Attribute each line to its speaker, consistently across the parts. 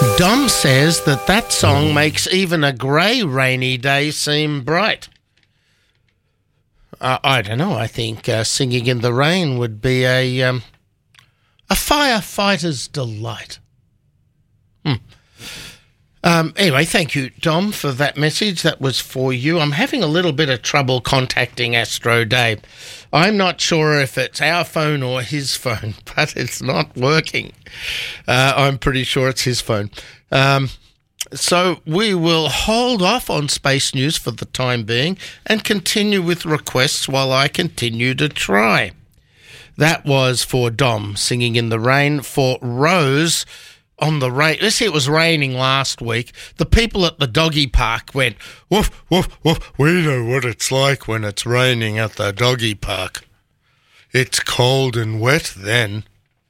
Speaker 1: Dom says that song makes even a grey rainy day seem bright. I don't know. I think Singing in the Rain would be a firefighter's delight. Anyway, thank you, Dom, for that message. That was for you. I'm having a little bit of trouble contacting Astro Dave. I'm not sure if it's our phone or his phone, but it's not working. I'm pretty sure it's his phone. So we will hold off on space news for the time being and continue with requests while I continue to try. That was for Dom, Singing in the Rain. For Rose, on the rain. Let's see, it was raining last week. The people at the doggy park went, woof, woof, woof. We know what it's like when it's raining at the doggy park. It's cold and wet then.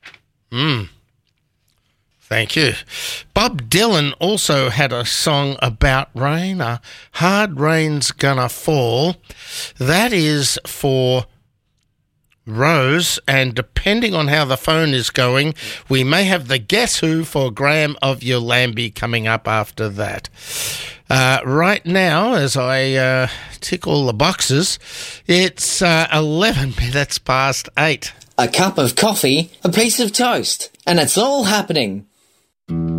Speaker 1: Thank you. Bob Dylan also had a song about rain. Hard Rain's Gonna Fall. That is for Rose, and depending on how the phone is going, we may have the Guess Who for Graham of Yulambie coming up after that. Right now, as I tick all the boxes, it's 11 minutes past 8.
Speaker 2: A cup of coffee, a piece of toast, and it's all happening.